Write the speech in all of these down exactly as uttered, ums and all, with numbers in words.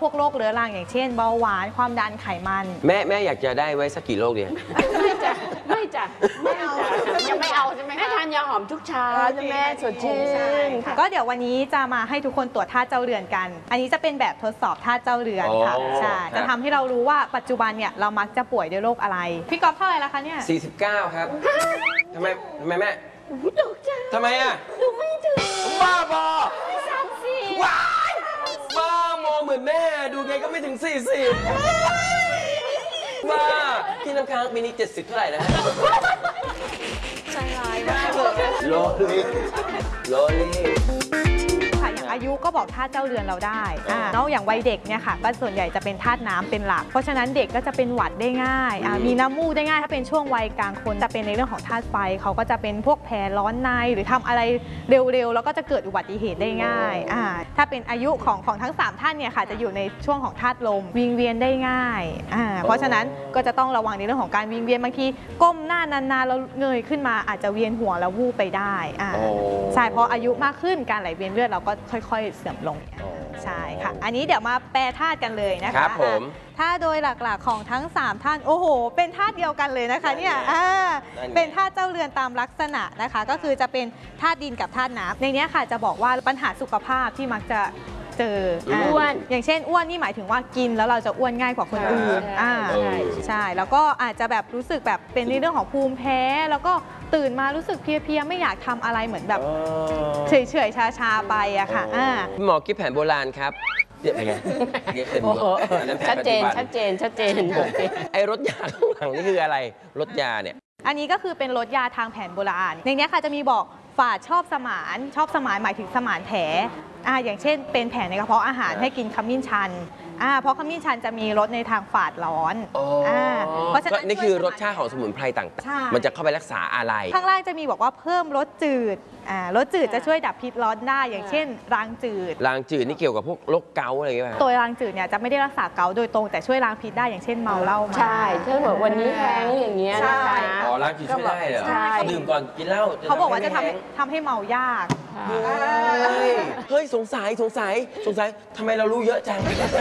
พวกโรคเรื้อรังอย่างเช่นเบาหวานความดันไขมันแม่แม่อยากจะได้ไว้สักกี่โรคเนี่ยไม่จ้ะไม่จ้ะไม่เอายังไม่เอาใช่ไหมแม่ทานยาหอมทุกเช้าจะแม่สดชื่นก็เดี๋ยววันนี้จะมาให้ทุกคนตรวจธาตุเจ้าเรือนกันอันนี้จะเป็นแบบทดสอบธาตุเจ้าเรือนค่ะใช่จะทำให้เรารู้ว่าปัจจุบันเนี่ยเรามักจะป่วยด้วยโรคอะไรพี่ก๊อฟเท่าไหร่ละคะเนี่ยสี่สิบเก้าครับทำไมทำไมแม่ตกใจทำไมอ่ะดูไม่ถึงบ้าบอสามสิบว้ายบ้ามองเหมือนแม่ดูไงก็ไม่ถึงสี่สิบบ้าพี่น้ำค้างปีนี้เจ็ดสิบเท่าไหร่นะใจร้ายมากโลลีโลลีค่ะอย่างอายุก็บอกธาตุเจ้าเรือนเราได้อ่าแล้วอย่างวัยเด็กเนี่ยค่ะก็ส่วนใหญ่จะเป็นธาตุน้ำเป็นหลักเพราะฉะนั้นเด็กก็จะเป็นหวัดได้ง่ายอ่ามีน้ำมูกได้ง่ายถ้าเป็นช่วงวัยกลางคนจะเป็นในเรื่องของธาตุไฟเขาก็จะเป็นพวกแผลร้อนในหรือทำอะไรเร็วๆแล้วก็จะเกิดอุบัติเหตุได้ง่ายอ่าถ้าเป็นอายุของของทั้งสามท่านเนี่ยค่ะจะอยู่ในช่วงของธาตุลมวิงเวียนได้ง่ายอ่าเพราะฉะนั้นก็จะต้องระวังในเรื่องของการวิงเวียนบางทีก้มหน้านานๆแล้วเงยขึ้นมาอาจจะเวียนหัวแล้ววูบไปได้อ่าใช่เพราะอายุมากขึ้นการไหลเวียนเลือดเราก็ค่อยๆเสื่อมลงใช่ค่ะอันนี้เดี๋ยวมาแปลธาตุกันเลยนะคะครับผมธาตุโดยหลักๆของทั้งสามท่านโอ้โหเป็นธาตุเดียวกันเลยนะคะเนี่ยเป็นธาตุเจ้าเรือนตามลักษณะนะคะก็คือจะเป็นธาตุดินกับธาตุน้ำในนี้ค่ะจะบอกว่าปัญหาสุขภาพที่มักจะเจออ้วนอย่างเช่นอ้วนนี่หมายถึงว่ากินแล้วเราจะอ้วนง่ายกว่าคนอื่นอ่าใช่แล้วก็อาจจะแบบรู้สึกแบบเป็นในเรื่องของภูมิแพ้แล้วก็ตื่นมารู้สึกเพลียๆไม่อยากทำอะไรเหมือนแบบเฉยๆชาๆไปอะค่ะหมอกิ๊บแผนโบราณครับเดี๋ยวไงชัดเจนชัดเจนชัดเจนไอ้รถยาข้างหลังนี่คืออะไรรถยาเนี่ยอันนี้ก็คือเป็นรถยาทางแผนโบราณในนี้ค่ะจะมีบอกฝาดชอบสมานชอบสมานหมายถึงสมานแผลอ่าอย่างเช่นเป็นแผลในกระเพาะอาหารให้กินขมิ้นชันอ่าเพราะขมิ้นชันจะมีรสในทางฝาดร้อนอ่าเพราะฉะนั้นนี่คือรสชาติของสมุนไพรต่างๆมันจะเข้าไปรักษาอะไรข้างล่างจะมีบอกว่าเพิ่มรสจืดอ่ารสจืดจะช่วยดับพิษร้อนได้อย่างเช่นรางจืดรางจืดนี่เกี่ยวกับพวกโรคเกาต์อะไรอย่างเงี้ยตัวรางจืดเนี่ยจะไม่ได้รักษาเกาต์โดยตรงแต่ช่วยล้างพิษได้อย่างเช่นเมาเหล้ามาใช่ถ้าแบบวันนี้แห้งอย่างเงี้ยนะคะอ๋อล้างจืดช่วยได้เหรอดื่มก่อนกินเหล้าเขาบอกว่าจะทำให้ทำให้เมายากเฮ้ยสงสัยสงสัยสงสัยทำไมเรารู้เยอะจัง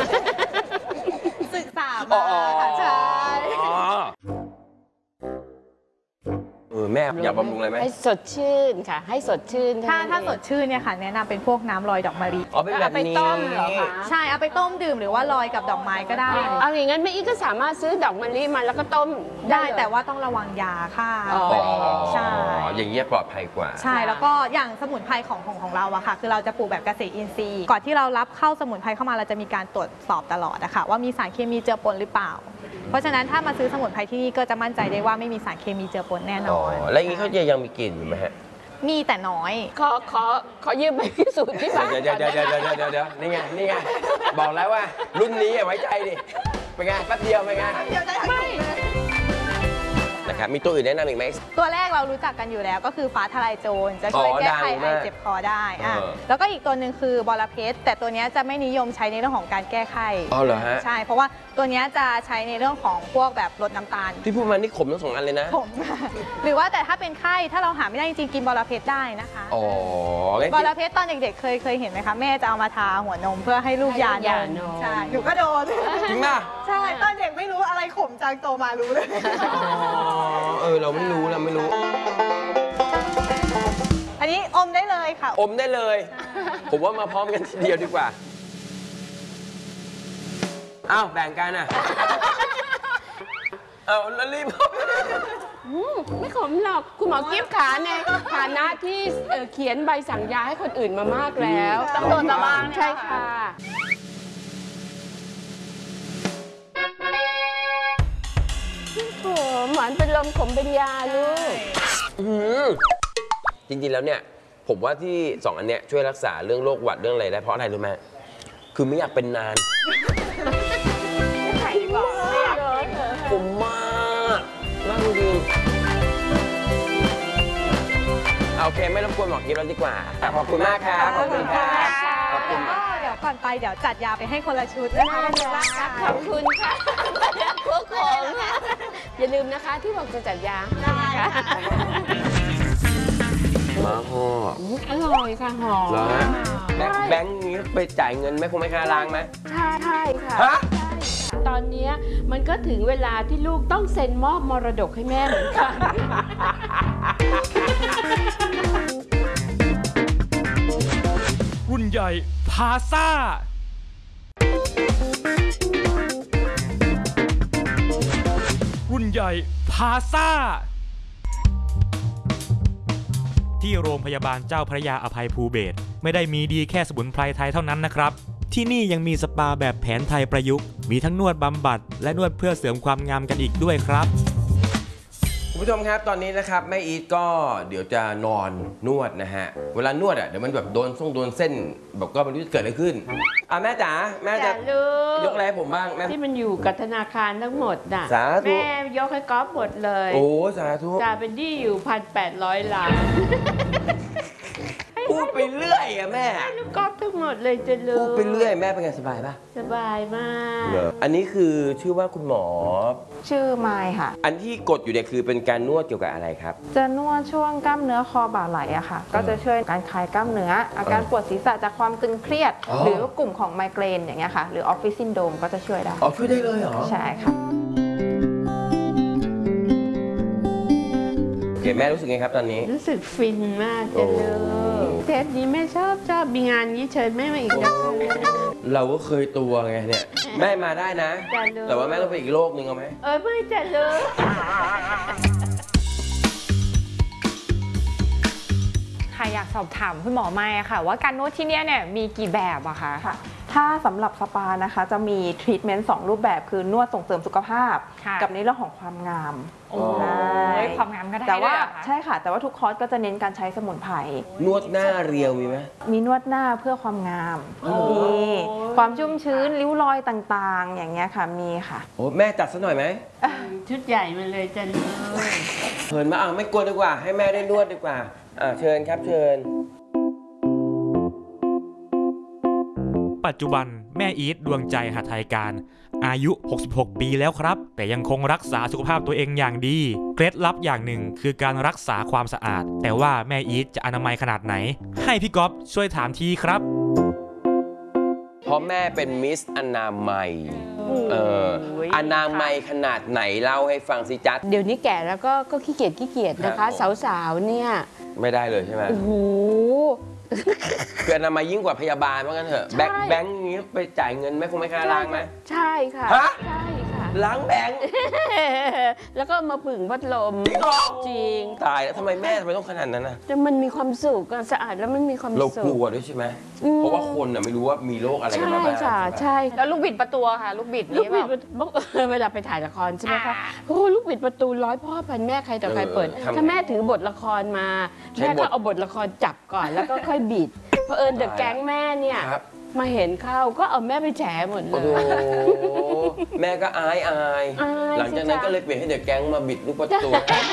ศึกษามาค่ะใช่เออแม่อยากบำรุงอะไรไหมให้สดชื่นค่ะให้สดชื่นถ้าถ้าสดชื่นเนี่ยค่ะแนะนำเป็นพวกน้ำลอยดอกมะลิอ๋อเป็นแบบนี้เอาไปต้มเหรอคะใช่เอาไปต้มดื่มหรือว่าลอยกับดอกไม้ก็ได้เอาอย่างงั้นแม่อีก็สามารถซื้อดอกมะลิมาแล้วก็ต้มได้แต่ว่าต้องระวังยาค่ะใช่อย่างเงี้ยปลอดภัยกว่าใช่แล้วก็อย่างสมุนไพรของของของเราอะค่ะคือเราจะปลูกแบบเกษตรอินทรีย์ก่อนที่เรารับเข้าสมุนไพรเข้ามาเราจะมีการตรวจสอบตลอดนะคะว่ามีสารเคมีเจือปนหรือเปล่าเพราะฉะนั้นถ้ามาซื้อสมุนไพรที่นี่ก็จะมั่นใจได้ว่าไม่มีสารเคมีเจือปนแน่นอนแล้วอย่างนี้เขาจะยังมีกลิ่นอยู่ไหมฮะมีแต่น้อยขอขอขอยืมไปพิสูจน์ที่บ้านเดี๋ยวเดี๋ยวเดี๋ยวเดี๋ยวเดี๋ยวเดี๋ยวนี่ไงนี่ไงบอกแล้วว่ารุ่นนี้ไว้ใจดิเป็นไงแป๊บเดียวเป็นไงไม่นะครับมีตัวอื่นแนะนำอีกไหมตัวแรกเรารู้จักกันอยู่แล้วก็คือฟ้าทลายโจรจะช่วยแก้ไขไอเจ็บคอได้อ่ะแล้วก็อีกตัวหนึ่งคือบอระเพ็ดแต่ตัวนี้จะไม่นิยมใช้ในเรื่องของการแก้ไข้อ๋อเหรอฮะใช่เพราะว่าตัวนี้จะใช้ในเรื่องของพวกแบบลดน้ำตาลที่พูดมานี่ขมทั้งสองอันเลยนะขมหรือว่าแต่ถ้าเป็นไข้ถ้าเราหาไม่ได้จริงๆกินบอระเพ็ดได้นะคะอ๋อบอระเพ็ดตอนเด็กๆเคยเคยเห็นไหมคะแม่จะเอามาทาหัวนมเพื่อให้ลูกยานมใช่หนูก็โดนจริงป่ะใช่ตอนเด็กไม่รู้อะไรขมจังโตมารู้เลยเออเราไม่รู้เราไม่รู้อันนี้อมได้เลยค่ะอมได้เลยผมว่ามาพร้อมกันทีเดียวดีกว่าอ้าวแบ่งกันอ่ะเอาแล้วรีบไม่ขมหรอกคุณหมอกิ๊บขาในฐานะที่เขียนใบสั่งยาให้คนอื่นมามากแล้วต้องโดนมาบ้างใช่ค่ะหวานเป็นลมขมเป็นยาลูกจริงๆแล้วเนี่ยผมว่าที่สองอันเนี้ยช่วยรักษาเรื่องโรคหวัดเรื่องอะไรได้เพราะอะไรรู้ไหมคือไม่อยากเป็นนานผมมากมากจริงโอเคไม่รบกวนหมอกิ๊บแล้วดีกว่าขอบคุณมากครับขอบคุณครับขอบคุณเดี๋ยวก่อนไปเดี๋ยวจัดยาไปให้คนละชุดนะคะขอบคุณค่ะคู่ของอย่าลืมนะคะที่บอกจะจัดยามาอพ่ออร่อยค่ะหอมเหรอฮะแบงค์แบงค์นี้ไปจ่ายเงินไหมคงไม่ค่าล้างไหมใช่ใช่ค่ะฮะใช่ค่ะตอนเนี้ยมันก็ถึงเวลาที่ลูกต้องเซ็นมอบมรดกให้แม่เหมือนกันรุ่นใหญ่พาซ่า รุ่นใหญ่พาซ่า ที่โรงพยาบาลเจ้าพระยาอภัยภูเบศรไม่ได้มีดีแค่สมุนไพรไทยเท่านั้นนะครับ ที่นี่ยังมีสปาแบบแผนไทยประยุกต์มีทั้งนวดบำบัดและนวดเพื่อเสริมความงามกันอีกด้วยครับคุณผู้ชมครับตอนนี้นะครับแม่อีทก็เดี๋ยวจะนอนนวดนะฮะเวลานวดอ่ะเดี๋ยวมันแบบโดนส่งโดนเส้นแบบก็ไม่รู้จะเกิดอะไรขึ้นอ่ะแม่จ๋าแม่จะจ้ะลูกยกอะไรให้ผมบ้างแม่ที่มันอยู่กับธนาคารทั้งหมดน่ะสาธุแม่ยกให้ก๊อฟหมดเลยโอ้สาธุจ่าเป็นหนี้อยู่พันแปดร้อยล้านพูดไปเรื่อยอะแม่ลูกก๊อฟทั้งหมดเลยจะลูกพูดไปเรื่อยแม่เป็นไงสบายปะสบายมากเหรออันนี้คือชื่อว่าคุณหมอชื่อไมค์ค่ะอันที่กดอยู่เนี่ยคือเป็นการนวดเกี่ยวกับอะไรครับจะนวดช่วงกล้ามเนื้อคอบ่าไหล่อะค่ะ ก็จะช่วยการคลายกล้ามเนื้อ อาการปวดศีรษะจากความตึงเครียดอ๋อหรือกลุ่มของไมเกรนอย่างเงี้ยค่ะ หรือออฟฟิศซินโดรมก็จะช่วยได้อ๋อช่วยได้เลยเหรอใช่ค่ะโอเคแม่รู้สึกไงครับตอนนี้รู้สึกฟินมากจะลูกเทปนี้แม่ชอบชอบมีงานนี้เชิญแม่มาอีกนะเราก็เคยตัวไงเนี่ยแม่มาได้นะได้เลยแต่ว่าแม่ต้องไปอีกโลกหนึ่งเอาไหมเออไม่จะลูกค่ะอยากสอบถามคุณหมอไมค์อะค่ะ ว่าการนวดที่เนี่ยเนี่ยมีกี่แบบอะคะค่ะ ถ้าสำหรับสปานะคะจะมีทรีทเมนต์สองรูปแบบคือนวดส่งเสริมสุขภาพค่ะกับในเรื่องของความงามโอ้ใช่ยความงามก็ได้แต่ว่าด้วยเหรอคะใช่ค่ะ แต่ว่าทุกคอร์สก็จะเน้นการใช้สมุนไพรนวดหน้าเรียวมีไหมมีนวดหน้าเพื่อความงามโอ้มีความชุ่มชื้นริ้วรอยต่างๆ อย่างเงี้ยค่ะมีค่ะโอ้แม่จัดซะหน่อยไหมชุดใหญ่มาเลยจะลูกเชิญมาอ่ะไม่กลัวดีกว่า ให้แม่ได้นวดดีกว่าอ่าเชิญครับเชิญปัจจุบันแม่อีทดวงใจหทัยการ อายุ หกสิบหก ปีแล้วครับ แต่ยังคงรักษาสุขภาพตัวเองอย่างดี เคล็ดลับอย่างหนึ่งคือการรักษาความสะอาด แต่ว่าแม่อีทจะอนามัยขนาดไหน ให้พี่ก๊อฟช่วยถามทีครับเพราะแม่เป็นมิสอนามัยเอออนามัยขนาดไหนเล่าให้ฟังสิจ๊ะเดี๋ยวนี้แก่แล้วก็ก็ขี้เกียจขี้เกียจนะครัคะบผมสาวๆเนี่ยไม่ได้เลยใช่ไหมโอ้โหคืออนามัยยิ่งกว่าพยาบาลว่างั้นเถอะใช่แบงค์แบงค์นี้ไปจ่ายเงินไหมคงไม่ค่าล้างไหมใช่ค่ะฮะใช่ค่ะล้างแบงค์แล้วก็มาผึ่งพัดลมจริงเหรอจริงตายแล้วทำไมแม่ทำไมต้องขนาดนั้นนะแต่มันมีความสุขอะสะอาดแล้วมันมีความเราสุกลัขวด้วยใช่ไหมอืมเพราะว่าคนน่ะไม่รู้ว่ามีโรคอะไรกันใช่มาบ้างค่ะใช่ไหมใช่แล้วลูกบิดประตูอะค่ะ ลูกบิดลูกนี่บิดแบบประตูเวลาไปถ่ายละครใช่ไหมคะโอ้โหลูกบิดประตูร้อยพ่อพันแม่ใครต่อใครเปิด ถ้าแม่ถือบทละครมาแม่ก็เอาบทละครจับก่อนแล้วก็ค่อยบิดเพราะเอิญเดอะแก๊งแม่เนี่ยครับมาเห็นเข้าก็เอาแม่ไปแฉหมดเลโอ้โหยแม่ก็อายอายอายหลังจากนั้นสิจ๊ะก็เลยเปลี่ยนให้เดอะแก๊งมาบิดลูกประตู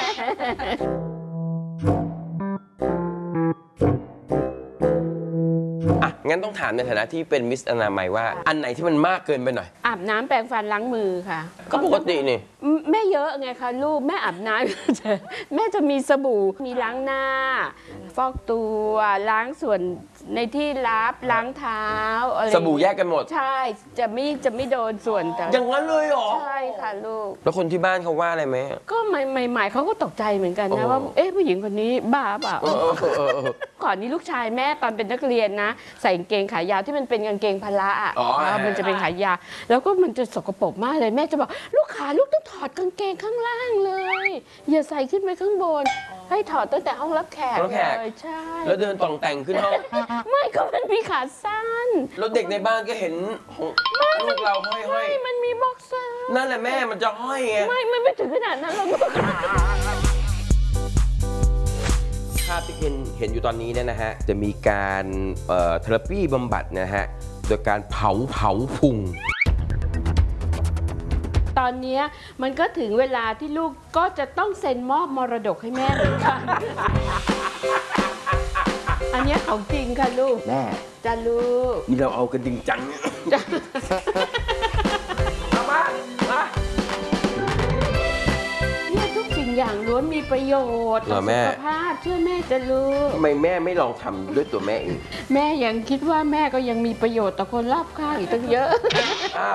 อ่ะ งั้นต้องถามในฐานะที่เป็นมิสอนามัยว่า อันไหนที่มันมากเกินไปหน่อยอาบน้ำแปรงฟันล้างมือค่ะก็ปกตินี่แม่เยอะไงคะลูกแม่อาบน้ำ แม่จะมีสบู่มีล้างหน้า ฟอกตัวล้างส่วนในที่รับล้างเท้าอะไรสบู่แยกกันหมดใช่จะไม่จะไม่โดนส่วนแต่อย่างนั้นเลยเหรอใช่ค่ะลูกแล้วคนที่บ้านเขาว่าอะไรไหมก็ใหม่ๆเขาก็ตกใจเหมือนกันโอ้นะว่าเอ๊ะผู้หญิงคนนี้บ้าเปล่าเออเออเออเออก่อนนี้ลูกชายแม่ตอนเป็นนักเรียนนะ ใส่กางเกงขายาวที่มันเป็นกางเกงพละอ่ะอ๋ออ่ามันจะเป็นขายาวแล้วก็มันจะสกปรกมากเลยแม่จะบอกลูกขาลูกต้องถอดกางเกงข้างล่างเลย อย่าใส่ขึ้นไปข้างบน ให้ถอดตั้งแต่ห้องรับแขกห้องรับแขกเลยใช่แล้วเดินต่องแต่งขึ้นห้องไม่ก็มันมีขาสั้นแล้วเด็กในบ้านก็เห็นของลูกเราห้อยไม่มันมีบ็อกเซอร์ๆนั่นแหละแม่มันจะห้อยไงไม่ไม่ไม่ถึงขนาดนั้นหรอกภาพที่เห็นเห็นอยู่ตอนนี้เนี่ยนะฮะ จะมีการเอ่อเทอราปีบำบัดนะฮะ โดยการเผาเผาพุงตอนเนี้ยมันก็ถึงเวลาที่ลูกก็จะต้องเซ็นมอบมรดกให้แม่เหมือนกัน อันเนี้ยของจริงค่ะลูกแม่จ้าลูกนี่เราเอากันจริงจังเอามามาเนี่ยทุกสิ่งอย่างล้วนมีประโยชน์เหรต่ออแม่สุขภาพเชื่อแม่จะรู้ทำไมแม่ไม่ลองทำด้วยตัวแม่เองแม่ยังคิดว่าแม่ก็ยังมีประโยชน์ต่อคนรอบข้างอีกตั้งเยอะ